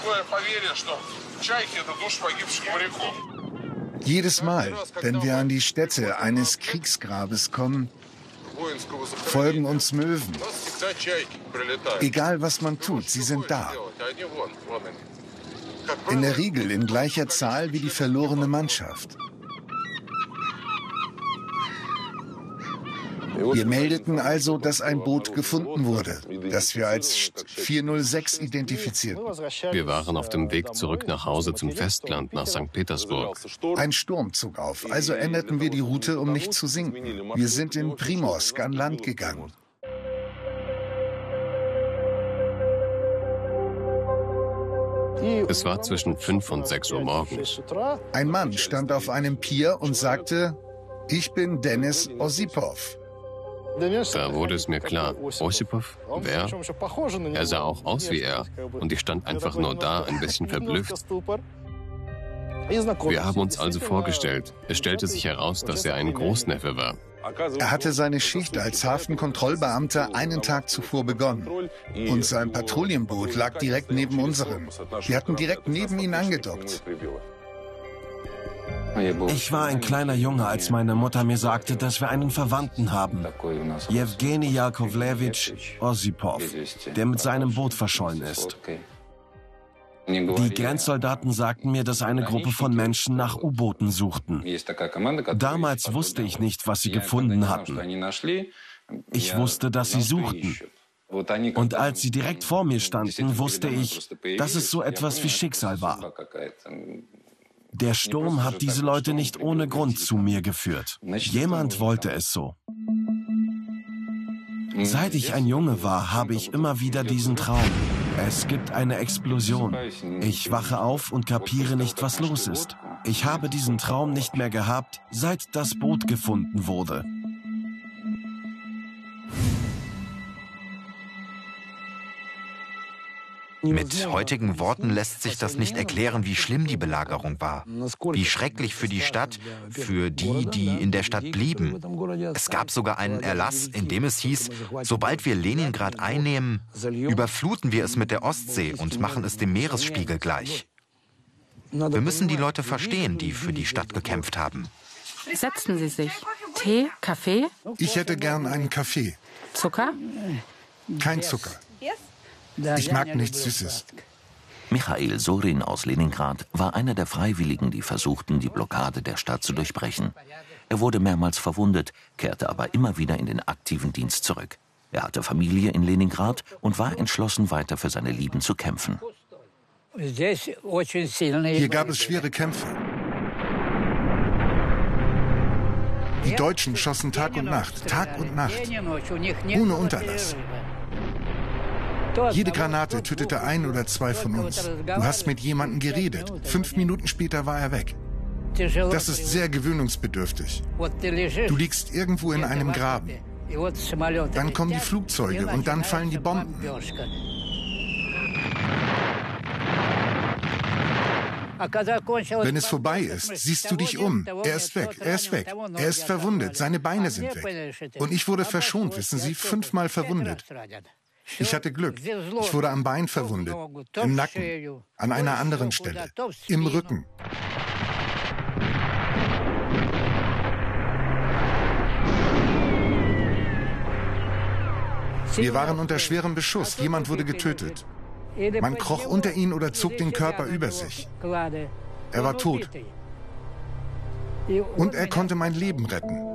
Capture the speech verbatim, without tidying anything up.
Jedes Mal, wenn wir an die Stätte eines Kriegsgrabes kommen, folgen uns Möwen. Egal was man tut, sie sind da. In der Regel in gleicher Zahl wie die verlorene Mannschaft. Wir meldeten also, dass ein Boot gefunden wurde, das wir als St vier null sechs identifizierten. Wir waren auf dem Weg zurück nach Hause zum Festland, nach Sankt Petersburg. Ein Sturm zog auf, also änderten wir die Route, um nicht zu sinken. Wir sind in Primorsk an Land gegangen. Es war zwischen fünf und sechs Uhr morgens. Ein Mann stand auf einem Pier und sagte, ich bin Denis Osipov. Da wurde es mir klar, Osipov? Wer? Er sah auch aus wie er und ich stand einfach nur da, ein bisschen verblüfft. Wir haben uns also vorgestellt. Es stellte sich heraus, dass er ein Großneffe war. Er hatte seine Schicht als Hafenkontrollbeamter einen Tag zuvor begonnen. Und sein Patrouillenboot lag direkt neben unserem. Wir hatten direkt neben ihn angedockt. Ich war ein kleiner Junge, als meine Mutter mir sagte, dass wir einen Verwandten haben. Jewgeni Jakovlewitsch Osipov, der mit seinem Boot verschollen ist. Die Grenzsoldaten sagten mir, dass eine Gruppe von Menschen nach U-Booten suchten. Damals wusste ich nicht, was sie gefunden hatten. Ich wusste, dass sie suchten. Und als sie direkt vor mir standen, wusste ich, dass es so etwas wie Schicksal war. Der Sturm hat diese Leute nicht ohne Grund zu mir geführt. Jemand wollte es so. Seit ich ein Junge war, habe ich immer wieder diesen Traum. Es gibt eine Explosion. Ich wache auf und kapiere nicht, was los ist. Ich habe diesen Traum nicht mehr gehabt, seit das Boot gefunden wurde. Mit heutigen Worten lässt sich das nicht erklären, wie schlimm die Belagerung war. Wie schrecklich für die Stadt, für die, die in der Stadt blieben. Es gab sogar einen Erlass, in dem es hieß, sobald wir Leningrad einnehmen, überfluten wir es mit der Ostsee und machen es dem Meeresspiegel gleich. Wir müssen die Leute verstehen, die für die Stadt gekämpft haben. Setzen Sie sich. Tee, Kaffee? Ich hätte gern einen Kaffee. Zucker? Kein Zucker. Ich mag nichts Süßes. Michail Sorin aus Leningrad war einer der Freiwilligen, die versuchten, die Blockade der Stadt zu durchbrechen. Er wurde mehrmals verwundet, kehrte aber immer wieder in den aktiven Dienst zurück. Er hatte Familie in Leningrad und war entschlossen, weiter für seine Lieben zu kämpfen. Hier gab es schwere Kämpfe. Die Deutschen schossen Tag und Nacht, Tag und Nacht, ohne Unterlass. Jede Granate tötete ein oder zwei von uns. Du hast mit jemandem geredet. Fünf Minuten später war er weg. Das ist sehr gewöhnungsbedürftig. Du liegst irgendwo in einem Graben. Dann kommen die Flugzeuge und dann fallen die Bomben. Wenn es vorbei ist, siehst du dich um. Er ist weg, er ist weg. Er ist verwundet, seine Beine sind weg. Und ich wurde verschont, wissen Sie, fünfmal verwundet. Ich hatte Glück. Ich wurde am Bein verwundet, im Nacken, an einer anderen Stelle, im Rücken. Wir waren unter schwerem Beschuss. Jemand wurde getötet. Man kroch unter ihn oder zog den Körper über sich. Er war tot. Und er konnte mein Leben retten.